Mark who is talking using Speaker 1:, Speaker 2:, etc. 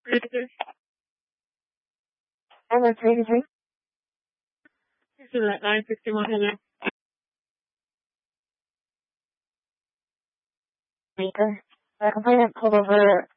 Speaker 1: Hello, 33.
Speaker 2: This is at 9:51. Hello.
Speaker 1: Speaker. The complainant pulled over